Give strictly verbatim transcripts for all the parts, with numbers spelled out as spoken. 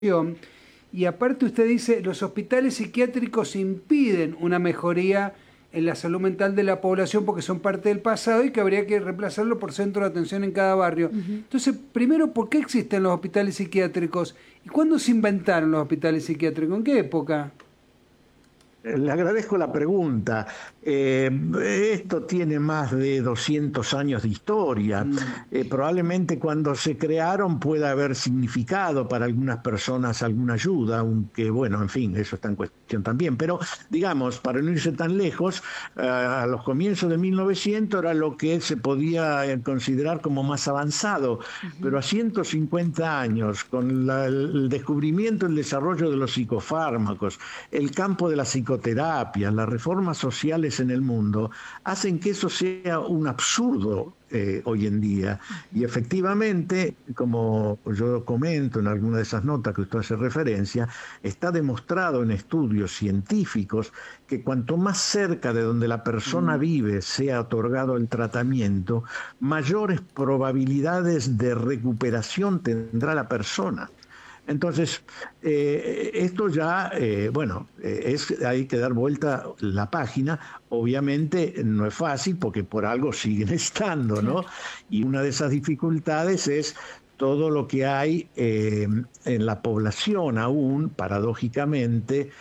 Y aparte usted dice, los hospitales psiquiátricos impiden una mejoría en la salud mental de la población porque son parte del pasado y que habría que reemplazarlo por centro de atención en cada barrio. Uh-huh. Entonces, primero, ¿por qué existen los hospitales psiquiátricos? ¿Y cuándo se inventaron los hospitales psiquiátricos? ¿En qué época? Le agradezco la pregunta. Eh, esto tiene más de doscientos años de historia. Mm. Eh, probablemente cuando se crearon pueda haber significado para algunas personas alguna ayuda, aunque bueno, en fin, eso está en cuestión también. Pero digamos, para no irse tan lejos, eh, a los comienzos de mil novecientos era lo que se podía considerar como más avanzado. Uh-huh. Pero a ciento cincuenta años, con la, el descubrimiento, el desarrollo de los psicofármacos, el campo de la psicología, psicoterapia, las reformas sociales en el mundo, hacen que eso sea un absurdo eh, hoy en día. Y efectivamente, como yo comento en alguna de esas notas que usted hace referencia, está demostrado en estudios científicos que cuanto más cerca de donde la persona vive sea otorgado el tratamiento, mayores probabilidades de recuperación tendrá la persona. Entonces, eh, esto ya, eh, bueno, eh, es, hay que dar vuelta la página. Obviamente no es fácil porque por algo siguen estando, ¿no? Y una de esas dificultades es todo lo que hay eh, en la población aún, paradójicamente,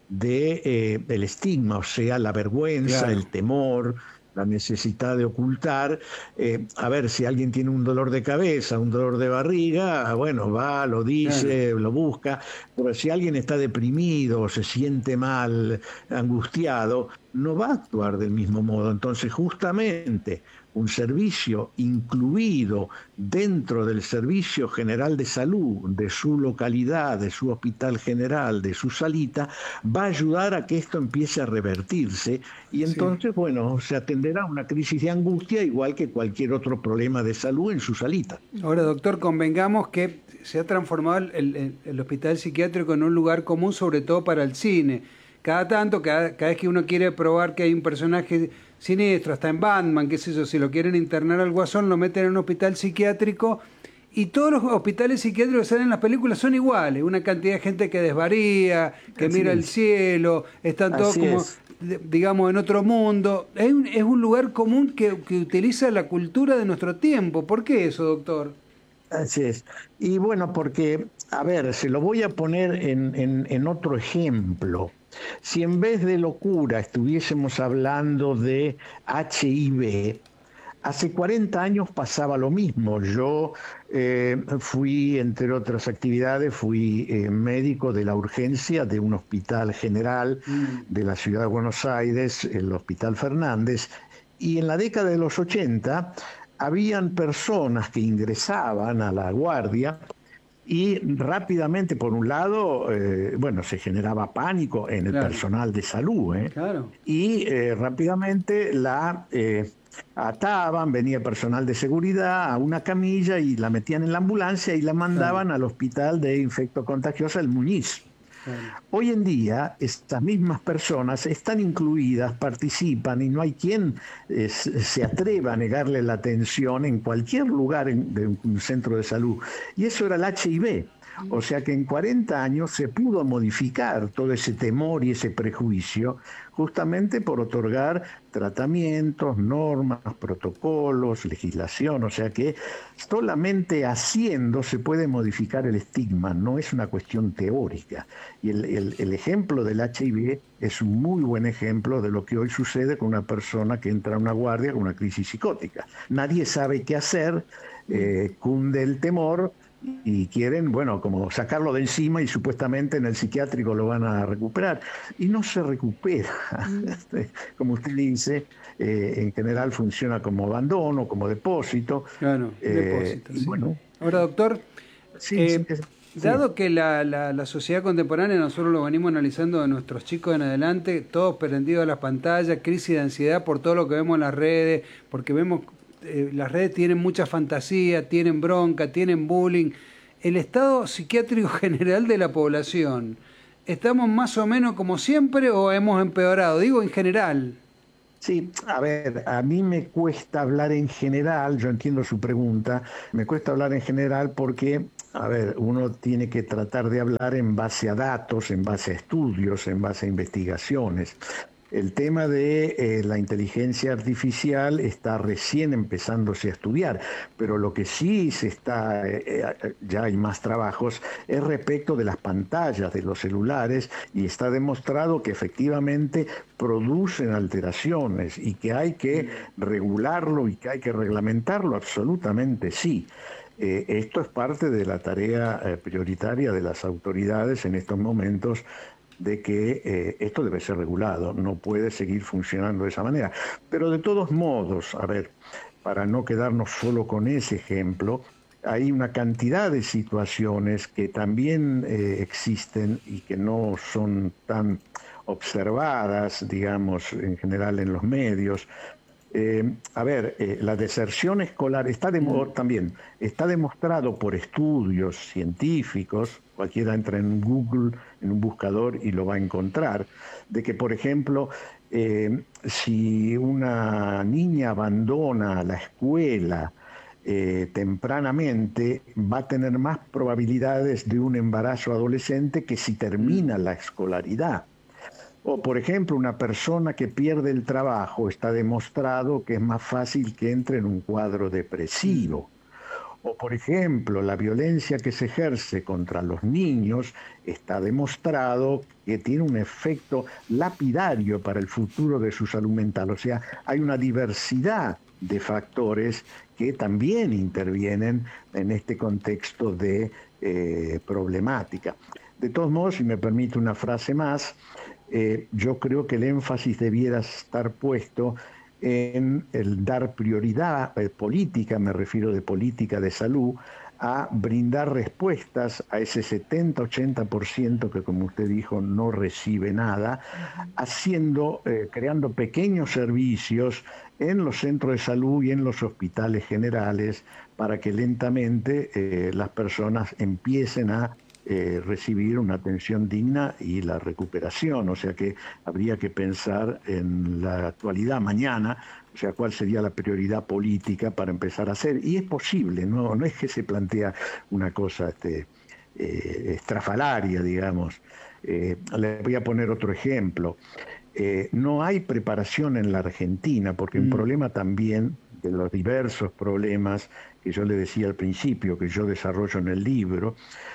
de, eh, el estigma, o sea, la vergüenza, claro, el temor, la necesidad de ocultar. Eh, a ver, si alguien tiene un dolor de cabeza, un dolor de barriga, bueno, va, lo dice, claro, lo busca, pero si alguien está deprimido, se siente mal, angustiado, no va a actuar del mismo modo. Entonces, justamente, un servicio incluido dentro del Servicio General de Salud, de su localidad, de su hospital general, de su salita, va a ayudar a que esto empiece a revertirse y entonces, sí, bueno, se atenderá a una crisis de angustia igual que cualquier otro problema de salud en su salita. Ahora, doctor, convengamos que se ha transformado el, el, el hospital psiquiátrico en un lugar común, sobre todo para el cine. Cada tanto, cada, cada vez que uno quiere probar que hay un personaje siniestro, hasta en Batman, qué sé yo, si lo quieren internar al Guasón, lo meten en un hospital psiquiátrico y todos los hospitales psiquiátricos que salen en las películas son iguales, una cantidad de gente que desvaría, que Así mira es. el cielo, están todos Así como, es. digamos, en otro mundo. Es un, es un lugar común que, que utiliza la cultura de nuestro tiempo. ¿Por qué eso, doctor? Así es. Y bueno, porque, a ver, se lo voy a poner en, en, en otro ejemplo. Si en vez de locura estuviésemos hablando de H I V, hace cuarenta años pasaba lo mismo. Yo eh, fui, entre otras actividades, fui eh, médico de la urgencia de un hospital general mm. de la ciudad de Buenos Aires, el Hospital Fernández, y en la década de los ochenta habían personas que ingresaban a la guardia y rápidamente, por un lado, eh, bueno, se generaba pánico en el claro. personal de salud, ¿eh? Claro. y eh, rápidamente la eh, ataban, venía personal de seguridad a una camilla y la metían en la ambulancia y la mandaban claro. al hospital de infectocontagiosa, el Muñiz. Claro. Hoy en día, estas mismas personas están incluidas, participan y no hay quien eh, se atreva a negarle la atención en cualquier lugar en, de un centro de salud. Y eso era el H I V. O sea que en cuarenta años se pudo modificar todo ese temor y ese prejuicio justamente por otorgar tratamientos, normas, protocolos, legislación. O sea que solamente haciendo se puede modificar el estigma, no es una cuestión teórica. Y el, el, el ejemplo del H I V es un muy buen ejemplo de lo que hoy sucede con una persona que entra a una guardia con una crisis psicótica. Nadie sabe qué hacer, eh, cunde el temor, y quieren, bueno, como sacarlo de encima y supuestamente en el psiquiátrico lo van a recuperar. Y no se recupera. Mm. Como usted dice, eh, en general funciona como abandono, como depósito. Claro, eh, depósito, y sí. Bueno, ahora, doctor, sí, eh, sí, sí. dado que la, la, la sociedad contemporánea, nosotros lo venimos analizando de nuestros chicos en adelante, todos prendidos a las pantallas, crisis de ansiedad por todo lo que vemos en las redes, porque vemos... Eh, las redes tienen mucha fantasía, tienen bronca, tienen bullying. El estado psiquiátrico general de la población, ¿estamos más o menos como siempre o hemos empeorado? Digo en general. Sí, a ver, a mí me cuesta hablar en general, yo entiendo su pregunta, me cuesta hablar en general porque a ver, uno tiene que tratar de hablar en base a datos, en base a estudios, en base a investigaciones. El tema de eh, la inteligencia artificial está recién empezándose a estudiar, pero lo que sí se está, eh, ya hay más trabajos, es respecto de las pantallas de los celulares, y está demostrado que efectivamente producen alteraciones y que hay que regularlo y que hay que reglamentarlo, absolutamente sí. Eh, esto es parte de la tarea eh, prioritaria de las autoridades en estos momentos, de que eh, esto debe ser regulado, no puede seguir funcionando de esa manera. Pero de todos modos, a ver, para no quedarnos solo con ese ejemplo, hay una cantidad de situaciones que también eh, existen y que no son tan observadas, digamos, en general en los medios. Eh, a ver, eh, la deserción escolar está demo- también está demostrado por estudios científicos, cualquiera entra en Google, en un buscador y lo va a encontrar, de que, por ejemplo, eh, si una niña abandona la escuela eh, tempranamente, va a tener más probabilidades de un embarazo adolescente que si termina la escolaridad. O, por ejemplo, una persona que pierde el trabajo, está demostrado que es más fácil que entre en un cuadro depresivo. O, por ejemplo, la violencia que se ejerce contra los niños, está demostrado que tiene un efecto lapidario para el futuro de su salud mental. O sea, hay una diversidad de factores que también intervienen en este contexto de eh, problemática. De todos modos, si me permite una frase más, eh, yo creo que el énfasis debiera estar puesto en el dar prioridad eh, política, me refiero de política de salud, a brindar respuestas a ese setenta ochenta por ciento que, como usted dijo, no recibe nada, haciendo, eh, creando pequeños servicios en los centros de salud y en los hospitales generales, para que lentamente eh, las personas empiecen a Eh, recibir una atención digna y la recuperación. O sea que habría que pensar en la actualidad mañana, o sea, cuál sería la prioridad política para empezar a hacer. Y es posible, no, no es que se plantea una cosa este, eh, estrafalaria, digamos. Eh, le voy a poner otro ejemplo. Eh, no hay preparación en la Argentina, porque un problema también de los diversos problemas que yo le decía al principio, que yo desarrollo en el libro,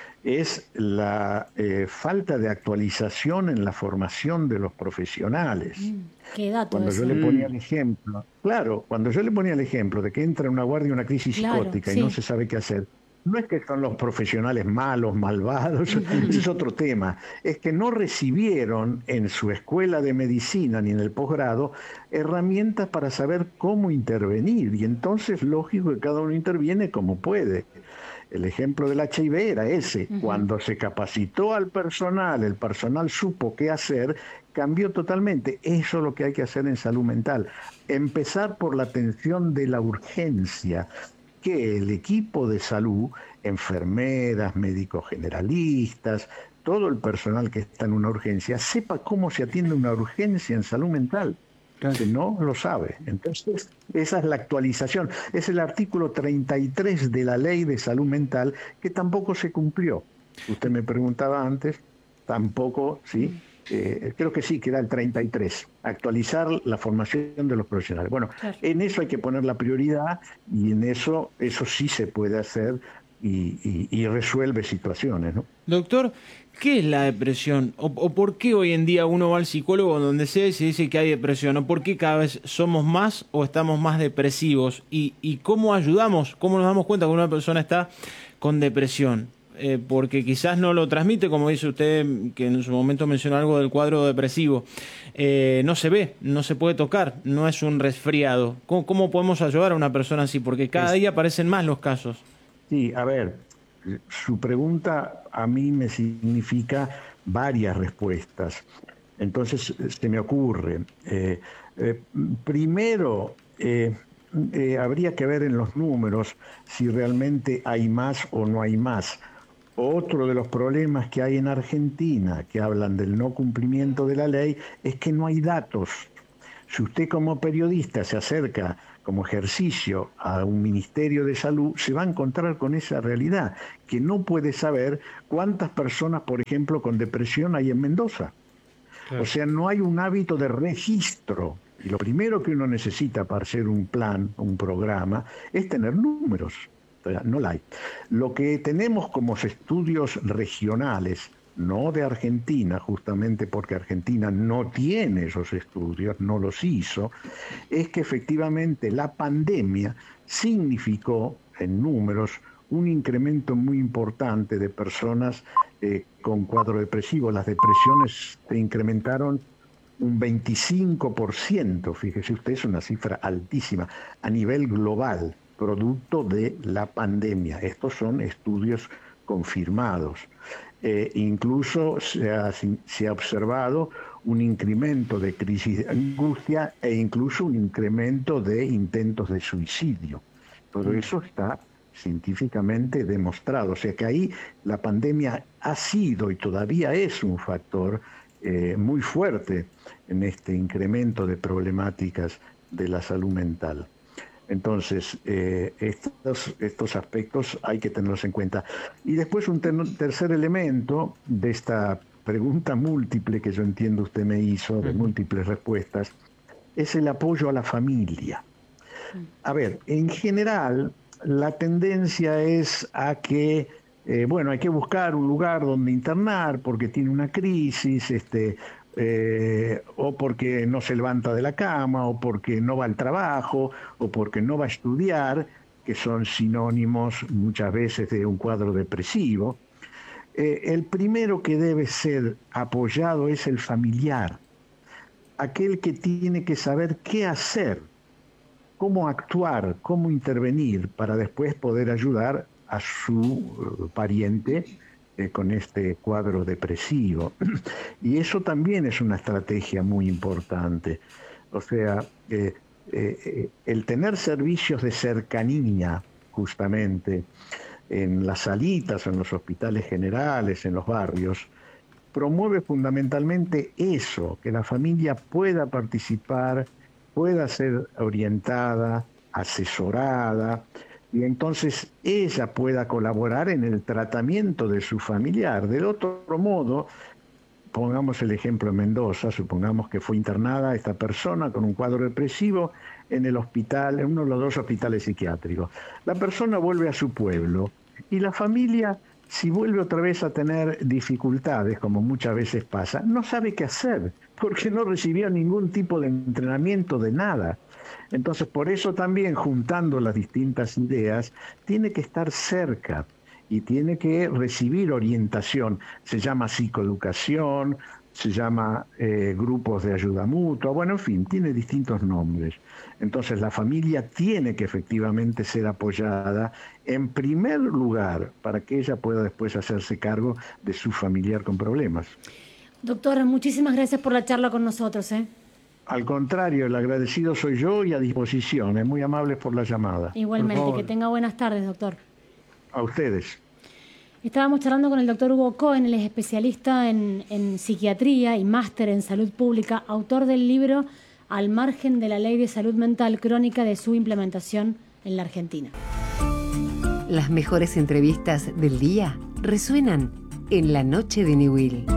es la eh, falta de actualización en la formación de los profesionales. Mm, qué dato Cuando eso. yo le ponía el ejemplo, claro, cuando yo le ponía el ejemplo de que entra una guardia una crisis Claro, psicótica y sí. no se sabe qué hacer, no es que son los profesionales malos, malvados, ese es otro tema, es que no recibieron en su escuela de medicina ni en el posgrado herramientas para saber cómo intervenir, y entonces lógico que cada uno interviene como puede. El ejemplo del H I V era ese. Uh-huh. Cuando se capacitó al personal, el personal supo qué hacer, cambió totalmente. Eso es lo que hay que hacer en salud mental. Empezar por la atención de la urgencia, que el equipo de salud, enfermeras, médicos generalistas, todo el personal que está en una urgencia, sepa cómo se atiende una urgencia en salud mental. Que no lo sabe. Entonces, esa es la actualización. Es el artículo treinta y tres de la Ley de Salud Mental, que tampoco se cumplió. Usted me preguntaba antes, tampoco, sí, eh, creo que sí, que era el treinta y tres, actualizar la formación de los profesionales. Bueno, claro. En eso hay que poner la prioridad, y en eso, eso sí se puede hacer y, y, y resuelve situaciones, ¿no? Doctor, ¿qué es la depresión? ¿O, ¿O por qué hoy en día uno va al psicólogo donde sea y se dice que hay depresión? ¿O por qué cada vez somos más o estamos más depresivos? ¿Y, y cómo ayudamos? ¿Cómo nos damos cuenta que una persona está con depresión? Eh, porque quizás no lo transmite, como dice usted, que en su momento mencionó algo del cuadro depresivo. Eh, no se ve, no se puede tocar, no es un resfriado. ¿Cómo, cómo podemos ayudar a una persona así? Porque cada día aparecen más los casos. Sí, a ver, su pregunta a mí me significa varias respuestas. Entonces, se me ocurre. Eh, eh, primero, eh, eh, habría que ver en los números si realmente hay más o no hay más. Otro de los problemas que hay en Argentina, que hablan del no cumplimiento de la ley, es que no hay datos. Si usted como periodista se acerca como ejercicio a un Ministerio de Salud, se va a encontrar con esa realidad, que no puede saber cuántas personas, por ejemplo, con depresión hay en Mendoza. Claro. O sea, no hay un hábito de registro. Y lo primero que uno necesita para hacer un plan, un programa, es tener números. O sea, no la hay. Lo que tenemos como estudios regionales, no de Argentina, justamente porque Argentina no tiene esos estudios, no los hizo, es que efectivamente la pandemia significó en números un incremento muy importante de personas eh, con cuadro depresivo. Las depresiones se incrementaron un veinticinco por ciento, fíjese usted, es una cifra altísima a nivel global, producto de la pandemia. Estos son estudios confirmados. Eh, incluso se ha, se ha observado un incremento de crisis de angustia e incluso un incremento de intentos de suicidio. Todo eso está científicamente demostrado. O sea que ahí la pandemia ha sido y todavía es un factor eh, muy fuerte en este incremento de problemáticas de la salud mental. Entonces, eh, estos, estos aspectos hay que tenerlos en cuenta. Y después un ter tercer elemento de esta pregunta múltiple que yo entiendo usted me hizo, de múltiples respuestas, es el apoyo a la familia. A ver, en general, la tendencia es a que, eh, bueno, hay que buscar un lugar donde internar porque tiene una crisis, este... Eh, o porque no se levanta de la cama, o porque no va al trabajo, o porque no va a estudiar, que son sinónimos muchas veces de un cuadro depresivo. Eh, el primero que debe ser apoyado es el familiar, aquel que tiene que saber qué hacer, cómo actuar, cómo intervenir para después poder ayudar a su uh, pariente Eh, con este cuadro depresivo. Y eso también es una estrategia muy importante. O sea, eh, eh, el tener servicios de cercanía, justamente, en las salitas, en los hospitales generales, en los barrios, promueve fundamentalmente eso, que la familia pueda participar, pueda ser orientada, asesorada, y entonces ella pueda colaborar en el tratamiento de su familiar. Del otro modo, pongamos el ejemplo en Mendoza, supongamos que fue internada esta persona con un cuadro depresivo en el hospital, en uno de los dos hospitales psiquiátricos. La persona vuelve a su pueblo y la familia, si vuelve otra vez a tener dificultades, como muchas veces pasa, no sabe qué hacer, porque no recibió ningún tipo de entrenamiento de nada. Entonces, por eso también, juntando las distintas ideas, tiene que estar cerca y tiene que recibir orientación. Se llama psicoeducación, se llama eh, grupos de ayuda mutua, bueno, en fin, tiene distintos nombres. Entonces, la familia tiene que efectivamente ser apoyada en primer lugar para que ella pueda después hacerse cargo de su familiar con problemas. Doctor, muchísimas gracias por la charla con nosotros, ¿eh? Al contrario, el agradecido soy yo y a disposición. Es muy amable por la llamada. Igualmente, que tenga buenas tardes, doctor. A ustedes. Estábamos charlando con el doctor Hugo Cohen, él es especialista en, en psiquiatría y máster en salud pública, autor del libro Al margen de la ley de salud mental, crónica de su implementación en la Argentina. Las mejores entrevistas del día resuenan en La Noche de Newell.